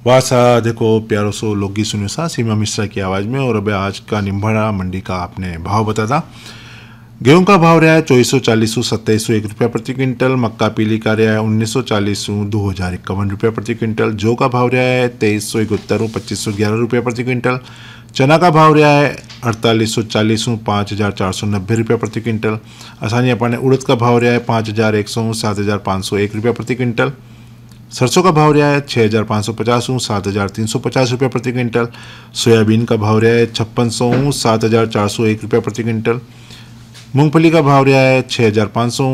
वाह सा देखो प्यारो सो लोगी सुनियो सा सीमा मिश्रा की आवाज़ में। और अब आज का निम्भरा मंडी का आपने भाव बता था। गेहूं का भाव रहा है 2440 2701 रुपया प्रति क्विंटल। मक्का पीली का रहा है 1940 2051 रुपया प्रति क्विंटल। जौ का भाव रहा है 2371 2511 रुपया प्रति क्विंटल। चना का भाव रहा है 4840 5490 रुपया प्रति क्विंटल। आसानी अपने उड़द का भाव रहा है 5100 7501 रुपया प्रति क्विंटल। सरसों का भाव रहा है 6550 7350 रुपया प्रति क्विंटल। सोयाबीन का भाव रहा है 5600 7401 रुपया प्रति क्विंटल। मूंगफली का भाव रहा है 6500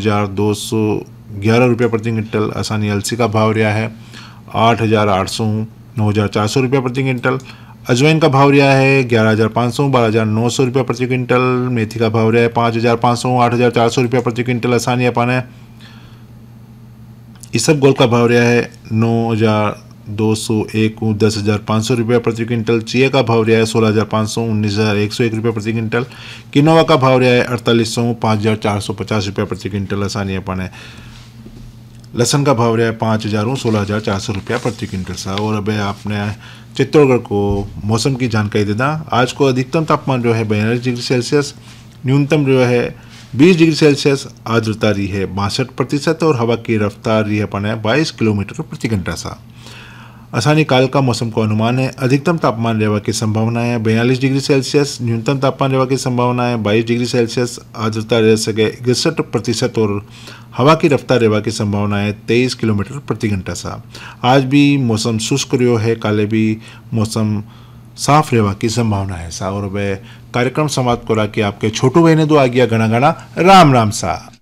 9211 रुपया प्रति क्विंटल। आसानी अलसी का भाव रहा है 8800 9400 रुपया प्रति क्विंटल। अजवाइन का भाव रहा है 11500 12900 रुपया प्रति क्विंटल। मेथी का भाव रहा है 5500 8400 रुपया प्रति क्विंटल। आसानी अपाने इसब गोल का भाव रहा है 9201 10500 रुपया प्रति क्विंटल। चिया का भाव रहा है 16500 19101 रुपया प्रति क्विंटल। किनोवा का भाव रहा है 4800 5450 रुपया प्रति क्विंटल। आसानी अपने लहसुन का भाव रहा है 5000 16400 रुपया प्रति क्विंटल सा। और अब आपने चित्तौड़गढ़ को मौसम की जानकारी देना। आज को अधिकतम तापमान जो है 42 डिग्री सेल्सियस, न्यूनतम जो है 20 डिग्री सेल्सियस। आर्द्रता रही है 62% और हवा की रफ्तार रही है 22 किलोमीटर प्रति घंटा सा। आसानी काल का मौसम का अनुमान है। अधिकतम तापमान रहने की संभावना है 42 डिग्री सेल्सियस, न्यूनतम तापमान रहने की संभावना है 22 डिग्री सेल्सियस। आर्द्रता रह सके 61% और हवा की रफ्तार रहने की संभावना है 23 किलोमीटर प्रति घंटा सा। आज भी मौसम शुष्क रहो है, काले भी मौसम साफ रहने की संभावना है सा। और वह कार्यक्रम समाप्त करा कि आपके छोटू बहने दो आ गया घना घना राम राम सा।